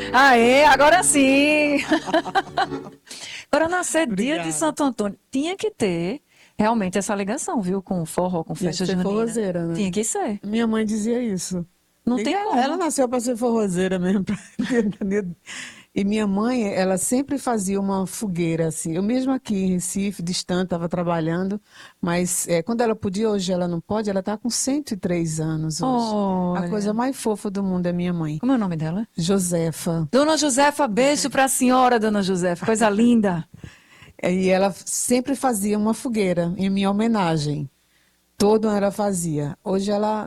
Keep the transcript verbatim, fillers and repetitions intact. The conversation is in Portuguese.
Aê, agora sim! Agora, nascer dia de Obrigada. Santo Antônio, tinha que ter realmente essa ligação, viu? Com forró, com Tinha que festa ser junina. forrozeira, né? Tinha que ser. Minha mãe dizia isso. Não E tem ela, ela como. nasceu para ser forrozeira mesmo. pra- E minha mãe, ela sempre fazia uma fogueira assim. Eu mesmo aqui em Recife, distante, estava trabalhando, mas é, quando ela podia, hoje ela não pode, ela está com cento e três anos hoje. A coisa Olha, mais fofa do mundo é minha mãe, como é o nome dela? Josefa. Dona Josefa, beijo para a senhora, Dona Josefa, coisa linda. E ela sempre fazia uma fogueira em minha homenagem. Todo ano ela fazia. Hoje ela